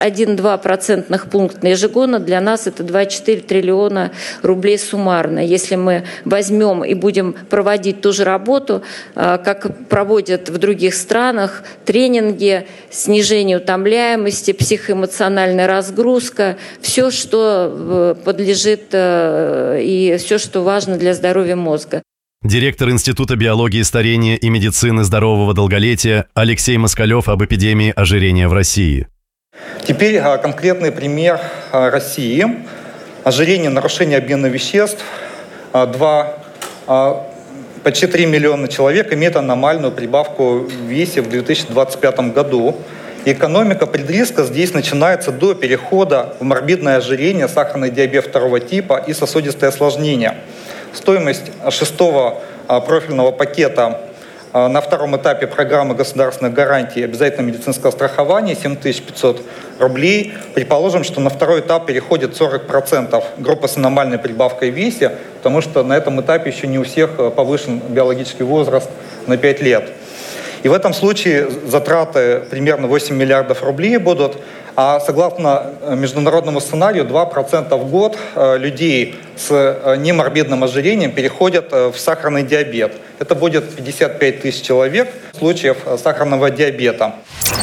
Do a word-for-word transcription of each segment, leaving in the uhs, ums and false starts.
один-два процентных пункта ежегодно для нас это два целых четыре триллиона рублей суммарно. Если мы возьмем и будем проводить ту же работу, как проводят в других странах, тренинги, снижение утомляемости, психоэмоциональная разгрузка, все, что подлежит и все, что важно для здоровья мозга. Директор Института биологии старения и медицины здорового долголетия Алексей Москалев об эпидемии ожирения в России. Теперь конкретный пример России. Ожирение, нарушение обмена веществ. Два, почти три миллиона человек имеют аномальную прибавку в весе в две тысячи двадцать пятом году. Экономика предриска здесь начинается до перехода в морбидное ожирение, сахарный диабет второго типа и сосудистые осложнения. Стоимость шестого профильного пакета на втором этапе программы государственных гарантий обязательного медицинского страхования семь тысяч пятьсот рублей. Предположим, что на второй этап переходит сорок процентов группы с аномальной прибавкой в весе, потому что на этом этапе еще не у всех повышен биологический возраст на пять лет. И в этом случае затраты примерно восемь миллиардов рублей будут. А согласно международному сценарию, два процента в год людей с неморбидным ожирением переходят в сахарный диабет. Это будет пятьдесят пять тысяч человек случаев сахарного диабета.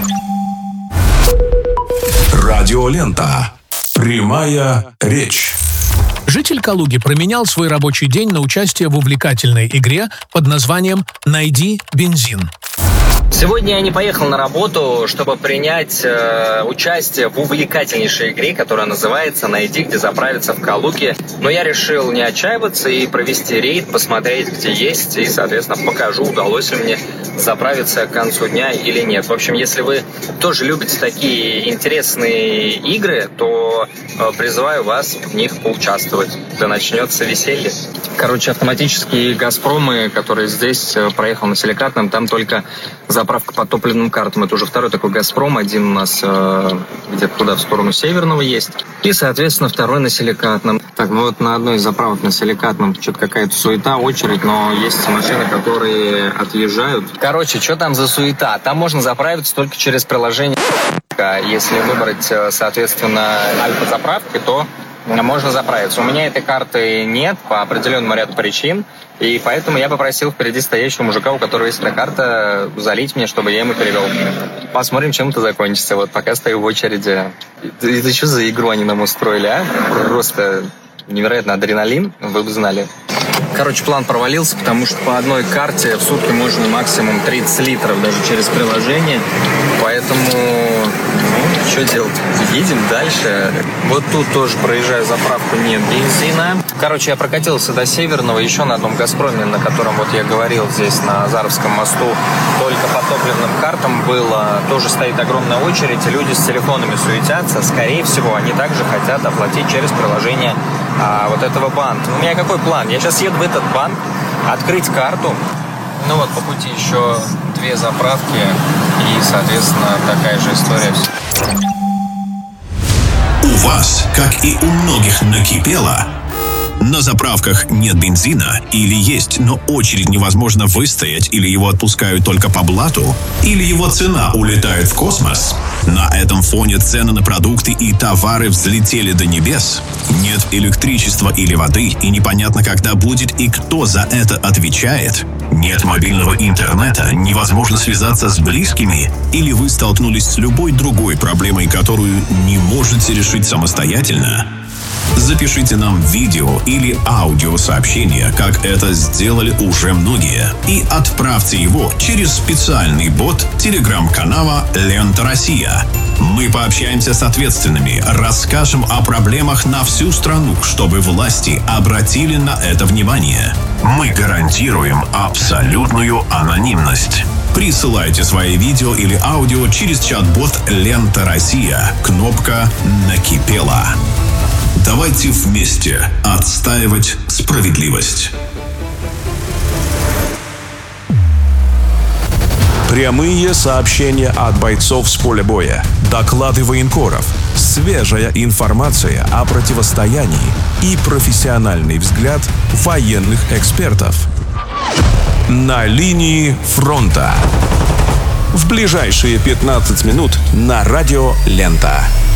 Радиолента. Прямая речь. Житель Калуги променял свой рабочий день на участие в увлекательной игре под названием «Найди бензин». Сегодня я не поехал на работу, чтобы принять э, участие в увлекательнейшей игре, которая называется «Найди, где заправиться в Калуге». Но я решил не отчаиваться и провести рейд, посмотреть, где есть, и, соответственно, покажу, удалось ли мне заправиться к концу дня или нет. В общем, если вы тоже любите такие интересные игры, то э, призываю вас в них поучаствовать. Да начнется веселье. Короче, автоматические «Газпромы», которые здесь, э, проехал на Селекатном, там только заправка по топливным картам. Это уже второй такой «Газпром». Один у нас э, где-то туда, в сторону Северного есть. И, соответственно, второй на Селекатном. Так, ну вот на одной из заправок на Селекатном что-то какая-то суета, очередь, но есть машины, которые отъезжают. Короче, что там за суета? Там можно заправиться только через приложение. Если выбрать, соответственно, альфа-заправки, то можно заправиться. У меня этой карты нет по определенному ряду причин. И поэтому я попросил впереди стоящего мужика, у которого есть эта карта, залить мне, чтобы я ему перевел. Посмотрим, чем это закончится. Вот пока стою в очереди. Это что за игру они нам устроили, а? Просто невероятно адреналин, вы бы знали. Короче, план провалился, потому что по одной карте в сутки можно максимум тридцать литров даже через приложение. Поэтому, ну, что делать? Едем дальше. Вот тут тоже проезжаю заправку, нет бензина. Короче, я прокатился до Северного, еще на одном «Газпроме», на котором вот я говорил здесь на Азаровском мосту, только по топливным картам было. Тоже стоит огромная очередь, и люди с телефонами суетятся. Скорее всего, они также хотят оплатить через приложение а, вот этого банка. У меня какой план? Я сейчас еду в этот банк, открыть карту. Ну вот, по пути еще две заправки, и, соответственно, такая же история. У вас, как и у многих, накипело. На заправках нет бензина, или есть, но очередь невозможно выстоять, или его отпускают только по блату, или его цена улетает в космос. На этом фоне цены на продукты и товары взлетели до небес. Нет электричества или воды, и непонятно, когда будет и кто за это отвечает. Нет мобильного интернета, невозможно связаться с близкими, или вы столкнулись с любой другой проблемой, которую не можете решить самостоятельно. Запишите нам видео или аудиосообщение, как это сделали уже многие, и отправьте его через специальный бот телеграм-канала «Лента Россия». Мы пообщаемся с ответственными, расскажем о проблемах на всю страну, чтобы власти обратили на это внимание. Мы гарантируем абсолютную анонимность. Присылайте свои видео или аудио через чат-бот «Лента Россия». Кнопка «Накипело». Давайте вместе отстаивать справедливость. Прямые сообщения от бойцов с поля боя, доклады военкоров, свежая информация о противостоянии и профессиональный взгляд военных экспертов. На линии фронта. В ближайшие пятнадцать минут на радио «Лента».